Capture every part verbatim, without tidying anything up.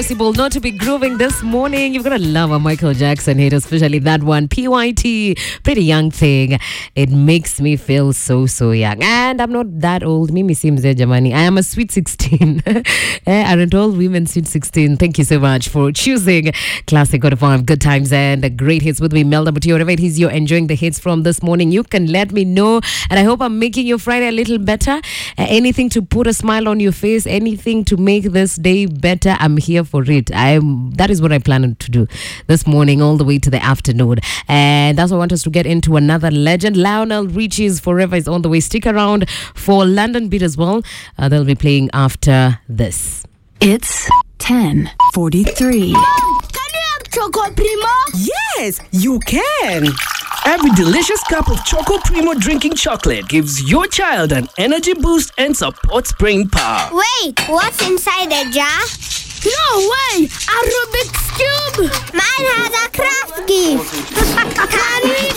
Possible not to be grooving this morning. You've got to love a Michael Jackson hit, especially that one, P Y T, Pretty Young Thing. It makes me feel so, so young. And I'm not that old. Mimi Simze Jamani. I am a sweet sixteen. eh, aren't all women sweet sixteen? Thank you so much for choosing Classic Hot F M. Good times and great hits with me, Melda. But whatever it is you're enjoying the hits from this morning, you can let me know. And I hope I'm making your Friday a little better. Uh, anything to put a smile on your face, anything to make this day better, I'm here for it. I'm that is what I plan to do this morning all the way to the afternoon. And that's why I want us to get into another legend. Lionel Richie's Forever is on the way. Stick around for London Beat as well. Uh, they'll be playing after this. It's ten forty-three. Mom, can you have Choco Primo? Yes, you can. Every delicious cup of Choco Primo drinking chocolate gives your child an energy boost and supports brain power. Wait, what's inside the jar? No way! A Rubik's Cube! Mine has a craft gift! Can we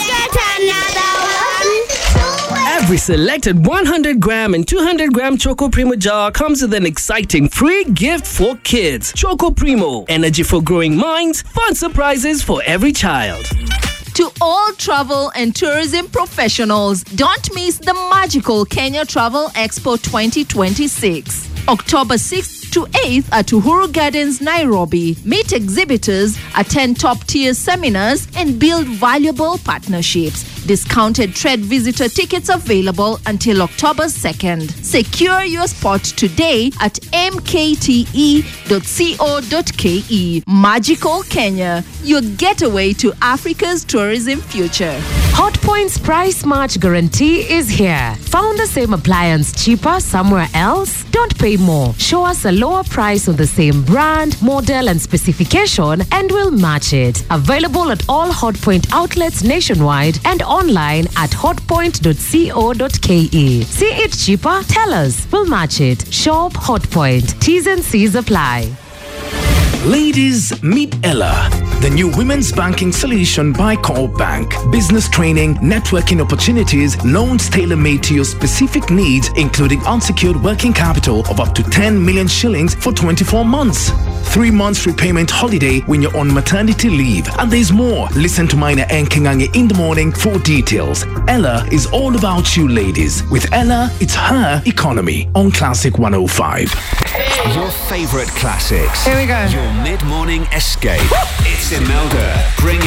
get another one? Every selected one hundred gram and two hundred gram Choco Primo jar comes with an exciting free gift for kids. Choco Primo, energy for growing minds, fun surprises for every child. To all travel and tourism professionals, don't miss the magical Kenya Travel Expo twenty twenty-six. October sixth to eighth at Uhuru Gardens, Nairobi. Meet exhibitors, attend top-tier seminars, and build valuable partnerships. Discounted trade visitor tickets available until October second. Secure your spot today at m k t e dot co dot k e. Magical Kenya, your getaway to Africa's tourism future. Hotpoint's price match guarantee is here. Found the same appliance cheaper somewhere else? Don't pay more. Show us a lower price on the same brand, model, and specification, and we'll match it. Available at all Hotpoint outlets nationwide and online at hotpoint dot co dot k e. See it cheaper? Tell us. We'll match it. Shop Hotpoint. T's and C's apply. Ladies, meet Ella, the new women's banking solution by Core Bank. Business training, networking opportunities, loans tailor-made to your specific needs, including unsecured working capital of up to ten million shillings for twenty-four months. Three months repayment holiday when you're on maternity leave. And there's more. Listen to Mina and Kingange in the morning for details. Ella is all about you ladies. With Ella, it's her economy on Classic one oh five. Your favorite classics. Here we go. Your mid-morning escape. It's Imelda. Bring